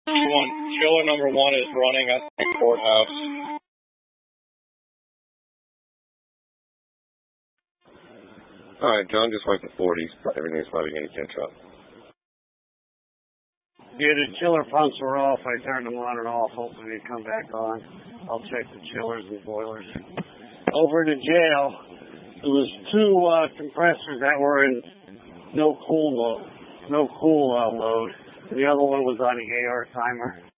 Chiller number one is running at the courthouse. Alright, John just went to 40s. Everything's probably going to catch up. Yeah, the chiller pumps were off. I turned them on and off. Hopefully they come back on. I'll check the chillers and boilers. Over in the jail, there was two compressors that were in no cool mode. The other one was on the AR timer.